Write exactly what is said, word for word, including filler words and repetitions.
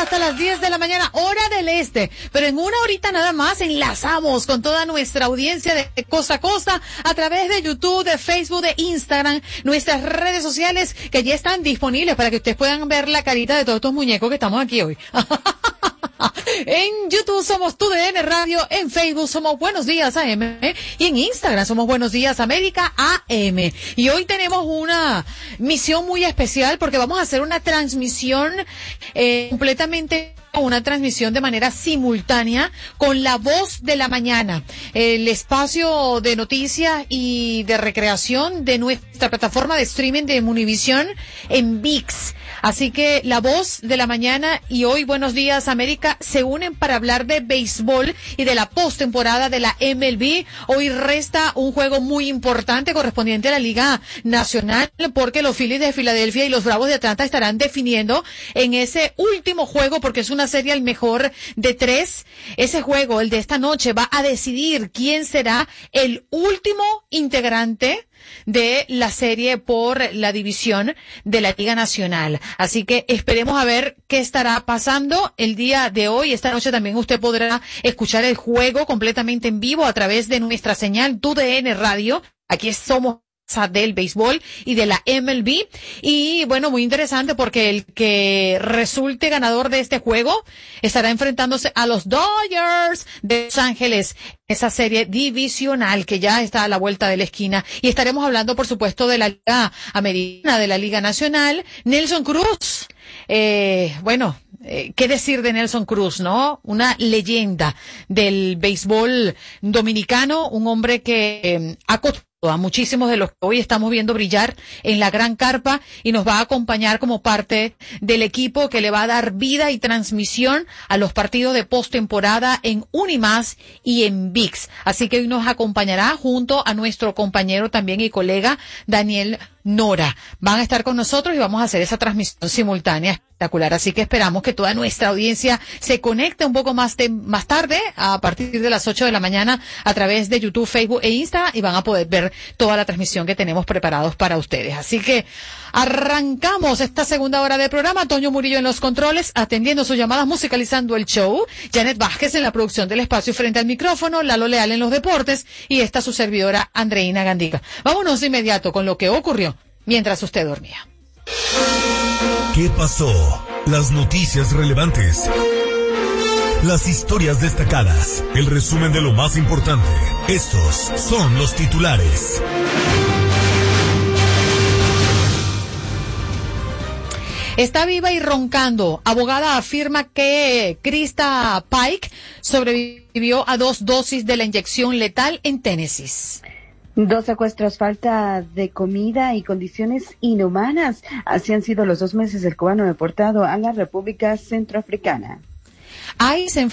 hasta las diez de la mañana, hora del este. Pero en una horita nada más enlazamos con toda nuestra audiencia de costa a costa a través de YouTube, de Facebook, de Instagram, nuestras redes sociales que ya están disponibles para que ustedes puedan ver la carita de todos estos muñecos que estamos aquí hoy. En YouTube somos T U D N Radio, en Facebook somos Buenos Días A M y en Instagram somos Buenos Días América A M. Y hoy tenemos una misión muy especial porque vamos a hacer una transmisión eh, completamente, una transmisión de manera simultánea con La Voz de la Mañana, el espacio de noticias y de recreación de nuestra plataforma de streaming de Munivisión en ViX. Así que La Voz de la Mañana y hoy Buenos Días América se unen para hablar de béisbol y de la postemporada de la M L B. Hoy resta un juego muy importante correspondiente a la Liga Nacional porque los Phillies de Filadelfia y los Bravos de Atlanta estarán definiendo en ese último juego porque es una serie al mejor de tres. Ese juego, el de esta noche, va a decidir quién será el último integrante de la serie por la división de la Liga Nacional. Así que esperemos a ver qué estará pasando el día de hoy. Esta noche también usted podrá escuchar el juego completamente en vivo a través de nuestra señal T U D N Radio. Aquí somos del béisbol y de la M L B. Y bueno, muy interesante porque el que resulte ganador de este juego estará enfrentándose a los Dodgers de Los Ángeles, esa serie divisional que ya está a la vuelta de la esquina. Y estaremos hablando, por supuesto, de la Liga Americana, de la Liga Nacional. Nelson Cruz, eh, bueno, Eh, ¿qué decir de Nelson Cruz, no? Una leyenda del béisbol dominicano, un hombre que eh, ha costado a muchísimos de los que hoy estamos viendo brillar en la gran carpa y nos va a acompañar como parte del equipo que le va a dar vida y transmisión a los partidos de postemporada en Unimás y en ViX. Así que hoy nos acompañará junto a nuestro compañero también y colega Daniel Nora. Van a estar con nosotros y vamos a hacer esa transmisión simultánea espectacular. Así que esperamos que toda nuestra audiencia se conecte un poco más, de, más tarde, a partir de las ocho de la mañana, a través de YouTube, Facebook e Instagram, y van a poder ver toda la transmisión que tenemos preparados para ustedes. Así que arrancamos esta segunda hora del programa. Toño Murillo en los controles, atendiendo sus llamadas, musicalizando el show. Janet Vázquez en la producción del espacio frente al micrófono. Lalo Leal en los deportes. Y esta su servidora, Andreina Gandica. Vámonos de inmediato con lo que ocurrió mientras usted dormía. ¿Qué pasó? Las noticias relevantes. Las historias destacadas. El resumen de lo más importante. Estos son los titulares. Está viva y roncando. Abogada afirma que Krista Pike sobrevivió a dos dosis de la inyección letal en Tennessee. Dos secuestros, falta de comida y condiciones inhumanas. Así han sido los dos meses del cubano deportado a la República Centroafricana. Hay